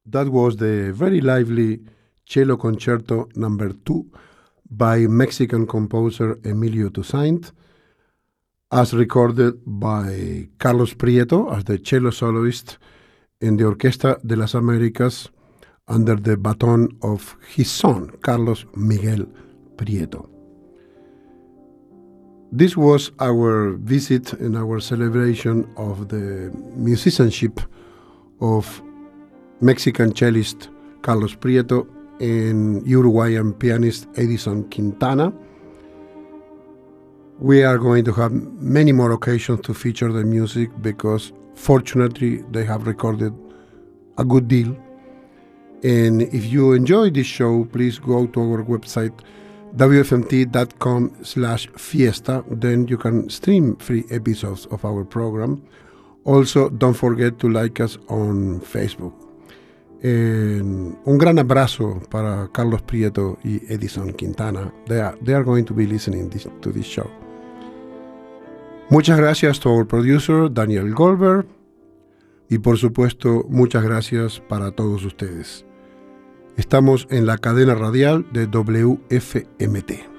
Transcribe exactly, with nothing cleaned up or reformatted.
That was the very lively Cello Concerto number two by Mexican composer Emilio Toussaint, as recorded by Carlos Prieto as the cello soloist in the Orquesta de las Américas under the baton of his son, Carlos Miguel Prieto. This was our visit and our celebration of the musicianship of Mexican cellist Carlos Prieto and Uruguayan pianist Edison Quintana. We are going to have many more occasions to feature the music because fortunately they have recorded a good deal. And if you enjoy this show, please go to our website w f m t dot com slash fiesta. Then you can stream free episodes of our program. Also, don't forget to like us on Facebook. And un gran abrazo para Carlos Prieto y Edison Quintana. They are, they are going to be listening this, to this show. Muchas gracias to our producer, Daniel Goldberg. Y por supuesto, muchas gracias para todos ustedes. Estamos en la cadena radial de W F M T.